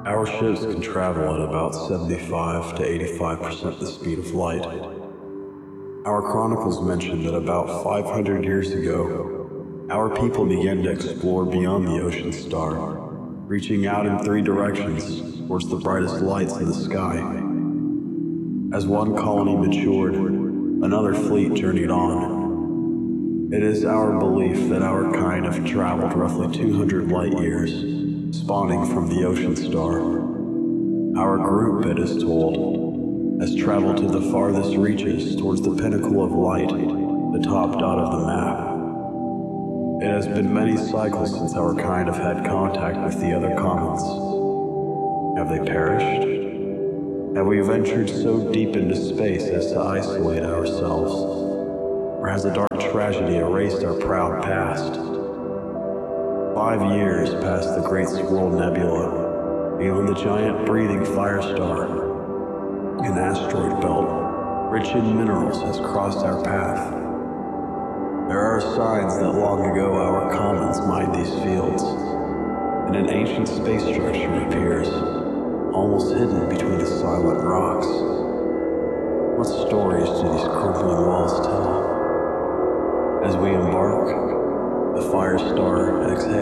Our ships can travel at about 75 to 85% the speed of light. Our chronicles mention that about 500 years ago, our people began to explore beyond the ocean star, reaching out in three directions towards the brightest lights in the sky. As one colony matured, another fleet journeyed on. It is our belief that our kind have traveled roughly 200 light years, spawning from the ocean star. Our group, it is told, has traveled to the farthest reaches towards the pinnacle of light, the top dot of the map. It has been many cycles since our kind have had contact with the other comets. Have they perished? Have we ventured so deep into space as to isolate ourselves? Or has a dark tragedy erased our proud past? 5 years past the Great Squirrel Nebula, beyond the giant breathing firestar, an asteroid belt, rich in minerals, has crossed our path. There are signs that long ago our comets mined these fields, and an ancient space structure appears, almost hidden between the silent rocks. What stories do these crumbling walls tell? As we embark, the firestar exhales.